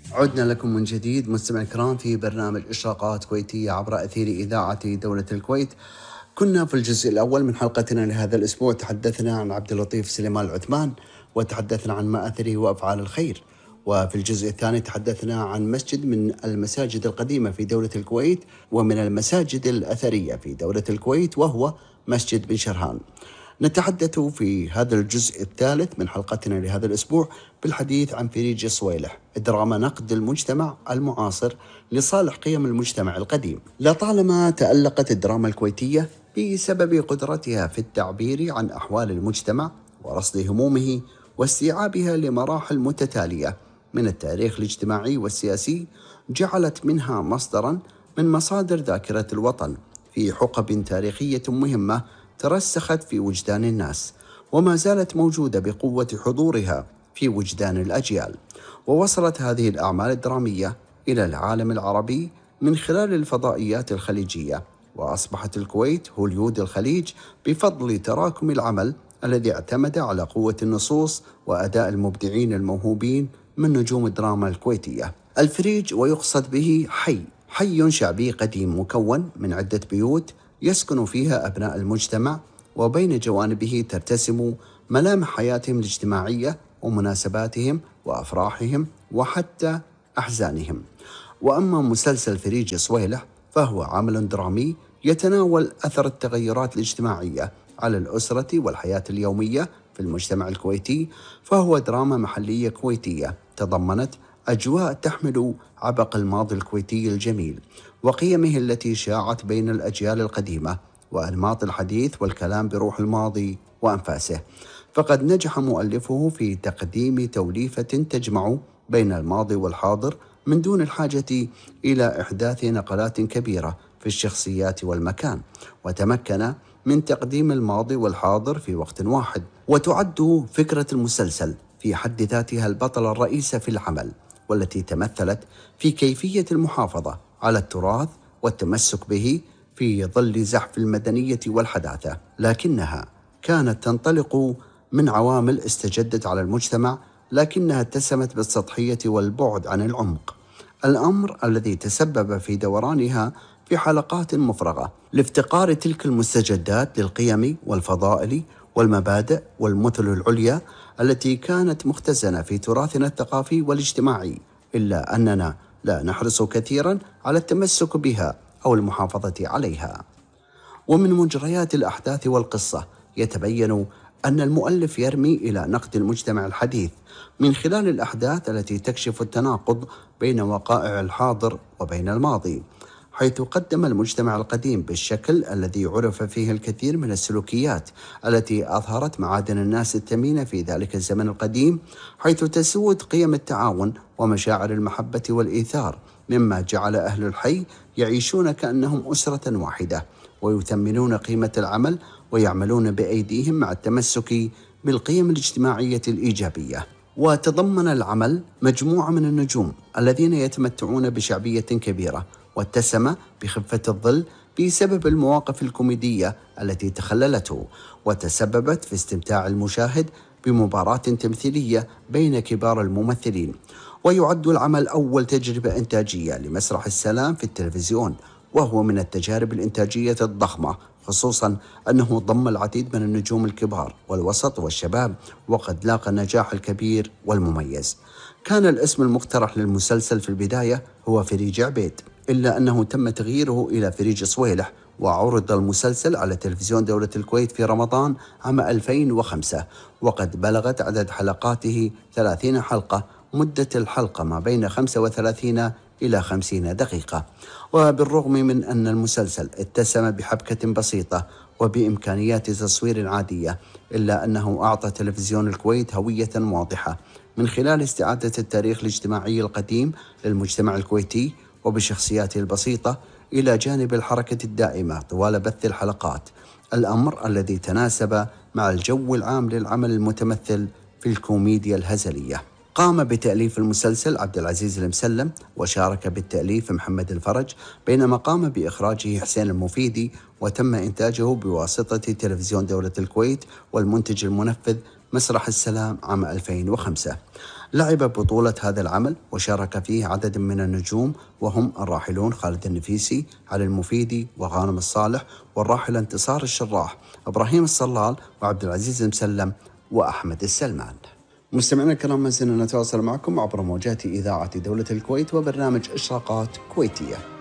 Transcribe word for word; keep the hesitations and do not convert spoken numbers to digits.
عدنا لكم من جديد مستمعي الكرام في برنامج إشراقات كويتية عبر أثير إذاعة دولة الكويت. كنا في الجزء الأول من حلقتنا لهذا الأسبوع تحدثنا عن عبد اللطيف سليمان العثمان وتحدثنا عن مآثره وأفعال الخير، وفي الجزء الثاني تحدثنا عن مسجد من المساجد القديمة في دولة الكويت ومن المساجد الأثرية في دولة الكويت وهو مسجد بن شرهان. نتحدث في هذا الجزء الثالث من حلقتنا لهذا الأسبوع بالحديث عن فريج صويلح، دراما نقد المجتمع المعاصر لصالح قيم المجتمع القديم. لطالما تألقت الدراما الكويتية بسبب قدرتها في التعبير عن أحوال المجتمع ورصد همومه واستيعابها لمراحل متتالية من التاريخ الاجتماعي والسياسي، جعلت منها مصدرا من مصادر ذاكرة الوطن في حقب تاريخية مهمة ترسخت في وجدان الناس، وما زالت موجودة بقوة حضورها في وجدان الأجيال. ووصلت هذه الأعمال الدرامية إلى العالم العربي من خلال الفضائيات الخليجية، وأصبحت الكويت هوليود الخليج بفضل تراكم العمل الذي اعتمد على قوة النصوص وأداء المبدعين الموهوبين من نجوم الدراما الكويتية. الفريج ويقصد به حي حي شعبي قديم مكون من عدة بيوت يسكن فيها أبناء المجتمع، وبين جوانبه ترتسم ملامح حياتهم الاجتماعية ومناسباتهم وأفراحهم وحتى أحزانهم. وأما مسلسل فريج صويلح فهو عمل درامي يتناول أثر التغيرات الاجتماعية على الأسرة والحياة اليومية في المجتمع الكويتي، فهو دراما محلية كويتية تضمنت أجواء تحمل عبق الماضي الكويتي الجميل وقيمه التي شاعت بين الأجيال القديمة وأنماط الحديث والكلام بروح الماضي وأنفاسه. فقد نجح مؤلفه في تقديم توليفة تجمع بين الماضي والحاضر من دون الحاجة إلى إحداث نقلات كبيرة في الشخصيات والمكان، وتمكن من تقديم الماضي والحاضر في وقت واحد. وتعد فكرة المسلسل في حد ذاتها البطل الرئيس في العمل، والتي تمثلت في كيفية المحافظة على التراث والتمسك به في ظل زحف المدنية والحداثة، لكنها كانت تنطلق من عوامل استجدت على المجتمع، لكنها اتسمت بالسطحية والبعد عن العمق، الأمر الذي تسبب في دورانها في حلقات مفرغة لافتقار تلك المستجدات للقيم والفضائل والمبادئ والمثل العليا التي كانت مختزنة في تراثنا الثقافي والاجتماعي، إلا أننا لا نحرص كثيرا على التمسك بها أو المحافظة عليها. ومن مجريات الأحداث والقصة يتبين أن المؤلف يرمي إلى نقد المجتمع الحديث من خلال الأحداث التي تكشف التناقض بين وقائع الحاضر وبين الماضي، حيث قدم المجتمع القديم بالشكل الذي عرف فيه الكثير من السلوكيات التي أظهرت معادن الناس الثمينة في ذلك الزمن القديم، حيث تسود قيم التعاون ومشاعر المحبة والإيثار، مما جعل أهل الحي يعيشون كأنهم أسرة واحدة ويثمنون قيمة العمل ويعملون بأيديهم مع التمسك بالقيم الاجتماعية الإيجابية. وتضمن العمل مجموعة من النجوم الذين يتمتعون بشعبية كبيرة، واتسم بخفة الظل بسبب المواقف الكوميدية التي تخللته، وتسببت في استمتاع المشاهد بمباراة تمثيلية بين كبار الممثلين. ويعد العمل أول تجربة إنتاجية لمسرح السلام في التلفزيون، وهو من التجارب الإنتاجية الضخمة، خصوصا أنه ضم العديد من النجوم الكبار والوسط والشباب، وقد لاقى النجاح الكبير والمميز. كان الاسم المقترح للمسلسل في البداية هو فريج عبيد، إلا أنه تم تغييره إلى فريج صويلح، وعرض المسلسل على تلفزيون دولة الكويت في رمضان عام ألفين وخمسة، وقد بلغت عدد حلقاته ثلاثين حلقة، مدة الحلقة ما بين خمسة وثلاثين إلى خمسين دقيقة. وبالرغم من أن المسلسل اتسم بحبكة بسيطة وبإمكانيات تصوير عادية، إلا أنه أعطى تلفزيون الكويت هوية واضحة من خلال استعادة التاريخ الاجتماعي القديم للمجتمع الكويتي وبشخصياته البسيطة، إلى جانب الحركة الدائمة طوال بث الحلقات، الأمر الذي تناسب مع الجو العام للعمل المتمثل في الكوميديا الهزلية. قام بتأليف المسلسل عبد العزيز المسلم، وشارك بالتأليف محمد الفرج، بينما قام بإخراجه حسين المفيدي، وتم إنتاجه بواسطة تلفزيون دولة الكويت والمنتج المنفذ مسرح السلام عام ألفين وخمسة. لعب بطولة هذا العمل وشارك فيه عدد من النجوم، وهم الراحلون خالد النفيسي، علي المفيدي، وغانم الصالح، والراحلة انتصار الشراح، إبراهيم الصلال، وعبد العزيز المسلم، وأحمد السلمان. مستمعينا الكرام، ما زلنا نتواصل معكم عبر موجات إذاعة دولة الكويت وبرنامج إشراقات كويتية.